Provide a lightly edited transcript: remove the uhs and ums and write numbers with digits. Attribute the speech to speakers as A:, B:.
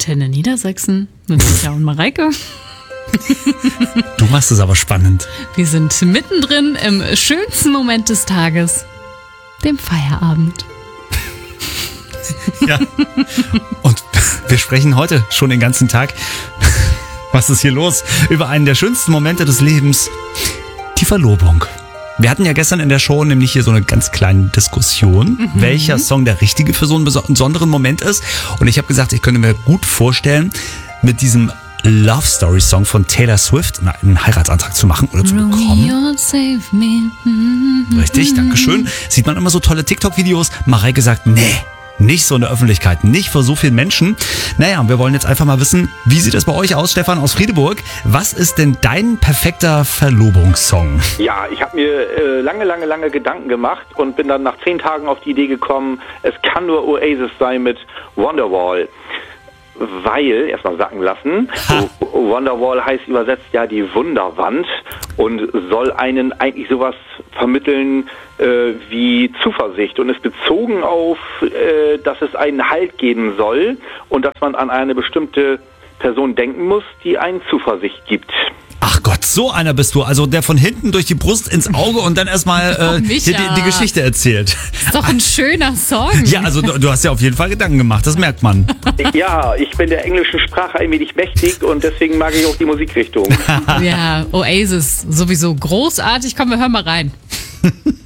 A: Antenne Niedersachsen mit Micha und Mareike.
B: Du machst es aber spannend.
A: Wir sind mittendrin im schönsten Moment des Tages, dem Feierabend.
B: Ja. Und wir sprechen heute schon den ganzen Tag, was ist hier los, über einen der schönsten Momente des Lebens, die Verlobung. Wir hatten ja gestern in der Show nämlich hier so eine ganz kleine Diskussion, welcher Song der richtige für so einen besonderen Moment ist. Und ich habe gesagt, ich könnte mir gut vorstellen, mit diesem Love Story Song von Taylor Swift einen Heiratsantrag zu machen oder zu bekommen.
A: Romeo, save me.
B: Richtig, dankeschön. Sieht man immer so tolle TikTok-Videos. Mareike sagt, nee, nicht so in der Öffentlichkeit, nicht vor so vielen Menschen. Naja, wir wollen jetzt einfach mal wissen, wie sieht es bei euch aus, Stefan aus Friedeburg? Was ist denn dein perfekter Verlobungssong?
C: Ja, ich habe mir lange Gedanken gemacht und bin dann nach 10 Tagen auf die Idee gekommen, es kann nur Oasis sein mit Wonderwall. Weil, erstmal sacken lassen, Wonderwall heißt übersetzt ja die Wunderwand und soll einen eigentlich sowas vermitteln wie Zuversicht und ist bezogen auf, dass es einen Halt geben soll und dass man an eine bestimmte Person denken muss, die einen Zuversicht gibt.
B: Ach Gott, so einer bist du. Also der von hinten durch die Brust ins Auge und dann erstmal die Geschichte erzählt.
A: Ist doch ein schöner Song.
B: Ja, also du hast ja auf jeden Fall Gedanken gemacht, das merkt man.
C: Ja, ich bin der englischen Sprache ein wenig mächtig und deswegen mag ich auch die Musikrichtung.
A: Ja, Oasis, sowieso großartig. Komm, wir hören mal rein.